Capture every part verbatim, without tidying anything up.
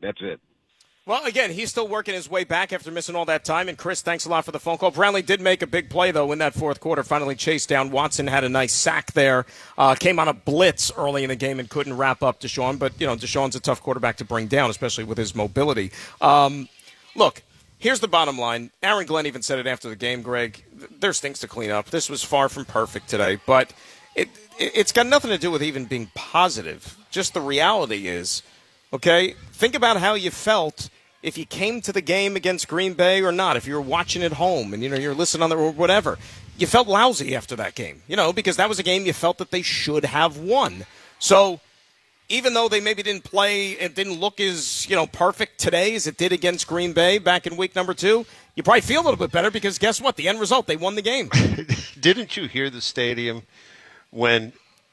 That's it. Well, again, he's still working his way back after missing all that time. And, Chris, thanks a lot for the phone call. Brownlee did make a big play, though, in that fourth quarter. Finally chased down. Watson had a nice sack there. Uh, came on a blitz early in the game and couldn't wrap up Deshaun. But, you know, Deshaun's a tough quarterback to bring down, especially with his mobility. Um, look, here's the bottom line. Aaron Glenn even said it after the game, Greg. There's things to clean up. This was far from perfect today. But it, it, it's got nothing to do with even being positive. Just the reality is, okay, think about how you felt if you came to the game against Green Bay or not, if you were watching at home and, you know, you're listening on the or whatever. You felt lousy after that game, you know, because that was a game you felt that they should have won. So even though they maybe didn't play, it didn't look as, you know, perfect today as it did against Green Bay back in week number two, you probably feel a little bit better because guess what? The end result, they won the game. Didn't you hear the stadium when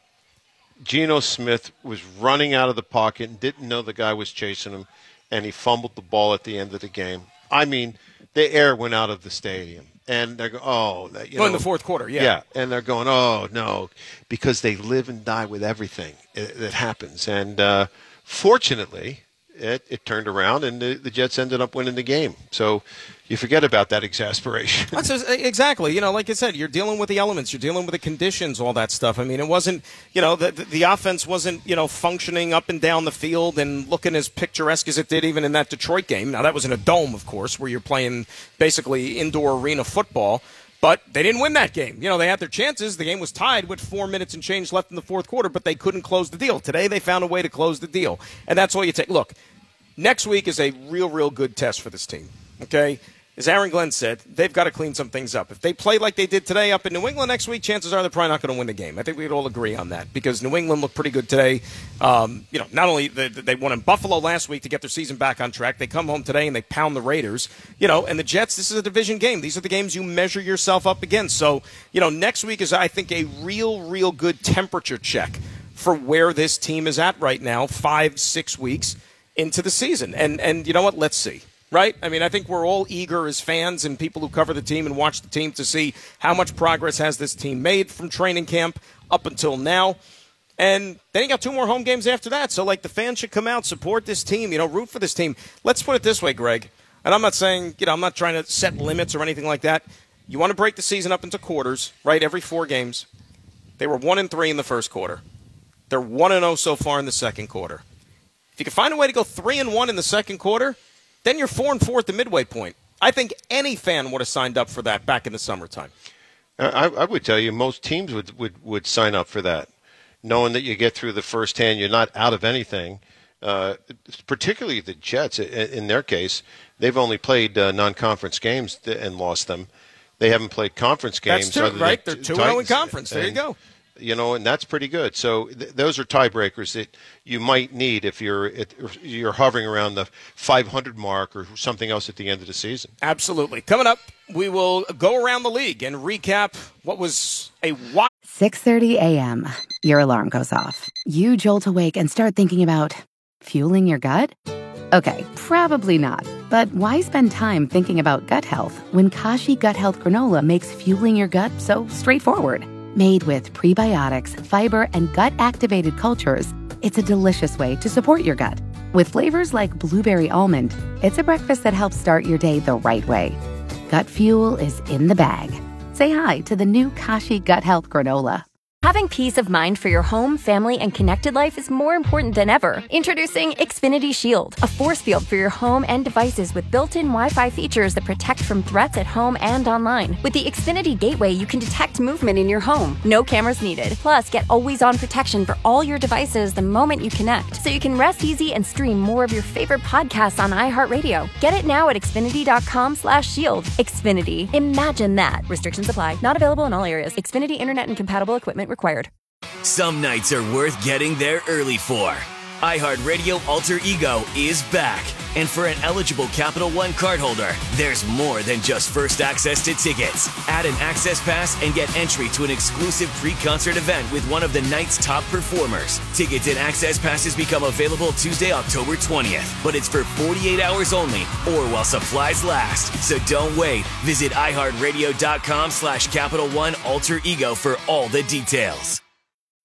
Geno Smith was running out of the pocket and didn't know the guy was chasing him, and he fumbled the ball at the end of the game? I mean, the air went out of the stadium. And they're going, oh. You know, well, in the fourth quarter, yeah. Yeah, and they're going, oh, no, because they live and die with everything that happens. And uh, fortunately, it, it turned around, and the, the Jets ended up winning the game. So you forget about that exasperation. That's exactly. You know, like I said, you're dealing with the elements. You're dealing with the conditions, all that stuff. I mean, it wasn't, you know, the, the offense wasn't, you know, functioning up and down the field and looking as picturesque as it did even in that Detroit game. Now, that was in a dome, of course, where you're playing basically indoor arena football. But they didn't win that game. You know, they had their chances. The game was tied with four minutes and change left in the fourth quarter, but they couldn't close the deal. Today, they found a way to close the deal. And that's all you take. Look, next week is a real, real good test for this team, okay? As Aaron Glenn said, they've got to clean some things up. If they play like they did today up in New England next week, chances are they're probably not going to win the game. I think we'd all agree on that because New England looked pretty good today. Um, you know, not only they, they won in Buffalo last week to get their season back on track, they come home today and they pound the Raiders. You know, and the Jets, this is a division game. These are the games you measure yourself up against. So, you know, next week is, I think, a real, real good temperature check for where this team is at right now, five, six weeks into the season. And, and you know what? Let's see. Right? I mean, I think we're all eager as fans and people who cover the team and watch the team to see how much progress has this team made from training camp up until now. And then you got two more home games after that. So, like, the fans should come out, support this team, you know, root for this team. Let's put it this way, Greg. And I'm not saying, you know, I'm not trying to set limits or anything like that. You want to break the season up into quarters, right, every four games. They were one and three in the first quarter. They're one and oh so far in the second quarter. If you can find a way to go three and one in the second quarter, then you're four and four at the midway point. I think any fan would have signed up for that back in the summertime. I, I would tell you most teams would, would, would sign up for that, knowing that you get through the first hand, you're not out of anything. Uh, particularly the Jets, in their case, they've only played uh, non-conference games and lost them. They haven't played conference games. That's true, right? They're two and oh in conference. There and, you go. You know, and that's pretty good. So th- those are tiebreakers that you might need if you're at, you're hovering around the five hundred mark or something else at the end of the season. Absolutely. Coming up, we will go around the league and recap what was a wild. six thirty a.m. Your alarm goes off. You jolt awake and start thinking about fueling your gut? Okay, probably not. But why spend time thinking about gut health when Kashi Gut Health Granola makes fueling your gut so straightforward? Made with prebiotics, fiber, and gut-activated cultures, it's a delicious way to support your gut. With flavors like blueberry almond, it's a breakfast that helps start your day the right way. Gut fuel is in the bag. Say hi to the new Kashi Gut Health Granola. Having peace of mind for your home, family, and connected life is more important than ever. Introducing Xfinity Shield, a force field for your home and devices with built-in Wi-Fi features that protect from threats at home and online. With the Xfinity Gateway, you can detect movement in your home. No cameras needed. Plus, get always-on protection for all your devices the moment you connect, so you can rest easy and stream more of your favorite podcasts on iHeartRadio. Get it now at Xfinity.com slash shield. Xfinity. Imagine that. Restrictions apply. Not available in all areas. Xfinity Internet and compatible equipment required. Some nights are worth getting there early for. iHeartRadio Alter Ego is back. And for an eligible Capital One cardholder, there's more than just first access to tickets. Add an access pass and get entry to an exclusive pre-concert event with one of the night's top performers. Tickets and access passes become available Tuesday, October twentieth. But it's for forty-eight hours only or while supplies last. So don't wait. Visit iHeartRadio.com slash Capital One Alter Ego for all the details.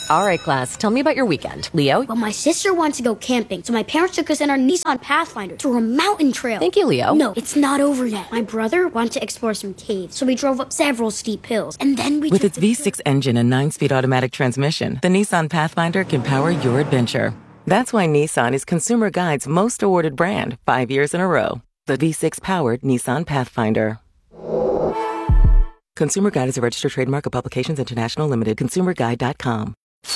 All right, class, tell me about your weekend. Leo? Well, my sister wants to go camping, so my parents took us in our Nissan Pathfinder to a mountain trail. Thank you, Leo. No, it's not over yet. My brother wanted to explore some caves, so we drove up several steep hills, and then we With took its V six engine and nine-speed automatic transmission, the Nissan Pathfinder can power your adventure. That's why Nissan is Consumer Guide's most awarded brand, five years in a row. The V six-powered Nissan Pathfinder. Consumer Guide is a registered trademark of Publications International Limited. consumer guide dot com.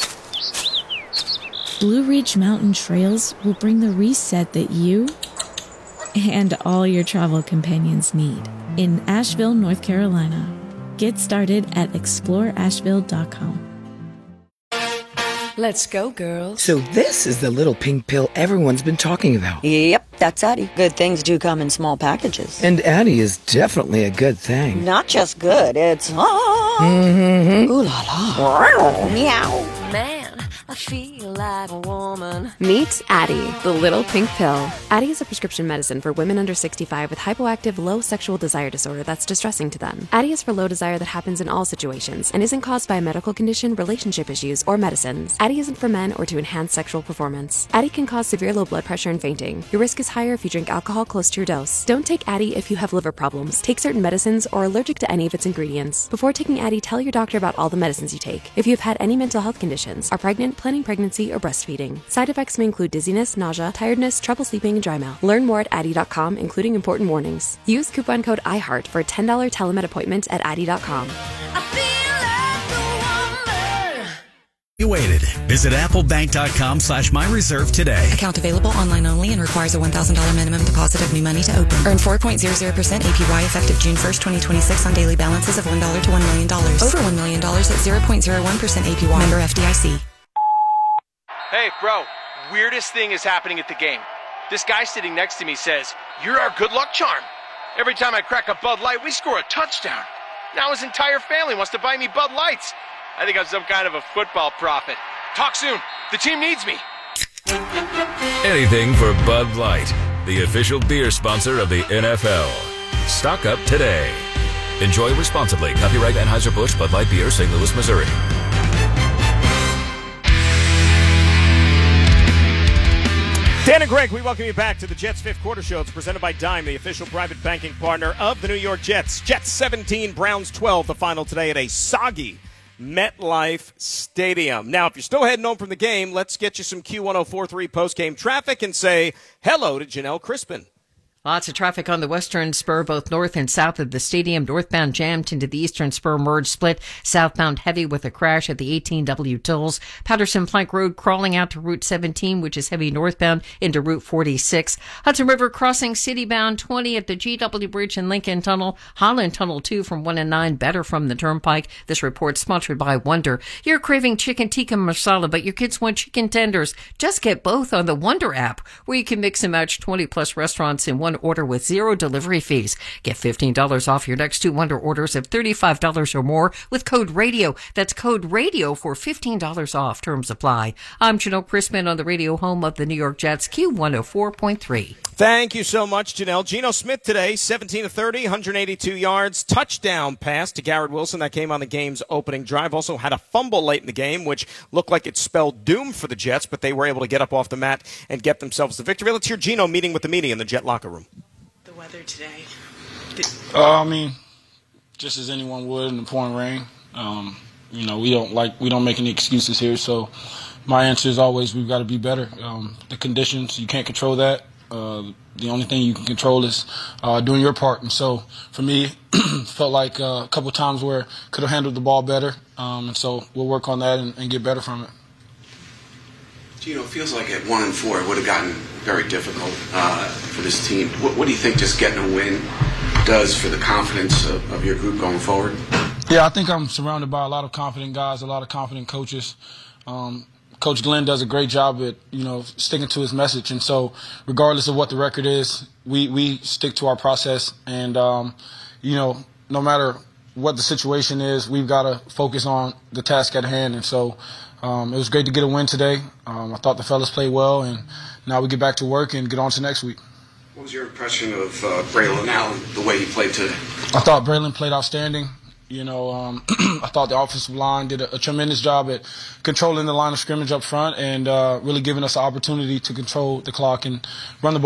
Blue Ridge Mountain Trails will bring the reset that you and all your travel companions need in Asheville, North Carolina. Get started at explore asheville dot com. Let's go, girls. So this is the little pink pill everyone's been talking about. Yep, that's Addie. Good things do come in small packages. And Addie is definitely a good thing. Not just good, it's... Ah, mm-hmm. Ooh la la. Meow. Man, I feel like a woman. Meet Addie, the little pink pill. Addie is a prescription medicine for women under sixty-five with hypoactive low sexual desire disorder that's distressing to them. Addie is for low desire that happens in all situations and isn't caused by a medical condition, relationship issues, or medicines. Addie isn't for men or to enhance sexual performance. Addie can cause severe low blood pressure and fainting. Your risk is higher if you drink alcohol close to your dose. Don't take Addie if you have liver problems, take certain medicines, or are allergic to any of its ingredients. Before taking Addie, tell your doctor about all the medicines you take. If you have had any mental health conditions, are pregnant, planning pregnancy, or breastfeeding. Side effects may include dizziness, nausea, tiredness, trouble sleeping, and dry mouth. Learn more at addie dot com, including important warnings. Use coupon code iHeart for a ten dollars telemed appointment at addie dot com. You waited. Visit applebank.com slash my reserve today. Account available online only and requires a one thousand dollars minimum deposit of new money to open. Earn four point zero zero percent A P Y effective June first, twenty twenty-six on daily balances of one dollar to one million dollars. Over one million dollars at zero point zero one percent A P Y. Member F D I C. Hey, bro, weirdest thing is happening at the game. This guy sitting next to me says, "You're our good luck charm. Every time I crack a Bud Light, we score a touchdown. Now his entire family wants to buy me Bud Lights. I think I'm some kind of a football prophet. Talk soon. The team needs me." Anything for Bud Light, the official beer sponsor of the N F L. Stock up today. Enjoy responsibly. Copyright Anheuser-Busch Bud Light Beer, Saint Louis, Missouri. Dan and Greg, we welcome you back to the Jets Fifth Quarter Show. It's presented by Dime, the official private banking partner of the New York Jets. Jets seventeen, Browns twelve, the final today at a soggy MetLife Stadium. Now, if you're still heading home from the game, let's get you some Q one oh four point three post-game traffic and say hello to Janelle Crispin. Lots of traffic on the western spur, both north and south of the stadium. Northbound jammed into the eastern spur merge split. Southbound heavy with a crash at the eighteen W tolls. Patterson Plank Road crawling out to Route seventeen, which is heavy northbound into Route forty-six. Hudson River crossing citybound twenty at the G W Bridge and Lincoln Tunnel. Holland Tunnel two from one and nine, better from the Turnpike. This report sponsored by Wonder. You're craving chicken tikka masala, but your kids want chicken tenders. Just get both on the Wonder app, where you can mix and match twenty plus restaurants in one order with zero delivery fees. Get fifteen dollars off your next two Wonder orders of thirty-five dollars or more with code RADIO. That's code RADIO for fifteen dollars off. Terms apply. I'm Janelle Crispin on the radio home of the New York Jets, Q one oh four point three. Thank you so much, Janelle. Geno Smith today, seventeen of thirty, one hundred eighty-two yards, touchdown pass to Garrett Wilson. That came on the game's opening drive. Also had a fumble late in the game, which looked like it spelled doom for the Jets, but they were able to get up off the mat and get themselves the victory. Let's hear Geno meeting with the media in the Jet locker room. The weather today. Did- uh, I mean, just as anyone would in the pouring rain. Um, you know, we don't like we don't make any excuses here. So my answer is always we've got to be better. Um, the conditions, you can't control that. Uh, the only thing you can control is uh, doing your part. And so for me, felt like uh, a couple times where could have handled the ball better. Um, and so we'll work on that and, and get better from it. Geno, it feels like at one and four it would have gotten very difficult uh, for this team. What, what do you think just getting a win does for the confidence of, of your group going forward? Yeah, I think I'm surrounded by a lot of confident guys, a lot of confident coaches. Um, Coach Glenn does a great job at, you know, sticking to his message. And so regardless of what the record is, we, we stick to our process. And, um, you know, no matter what the situation is, we've got to focus on the task at hand. And so um, it was great to get a win today. Um, I thought the fellas played well, and now we get back to work and get on to next week. What was your impression of uh, Braylon Allen, the way he played today? I thought Braylon played outstanding. You know, um, I thought the offensive line did a, a tremendous job at controlling the line of scrimmage up front and uh, really giving us the opportunity to control the clock and run the ball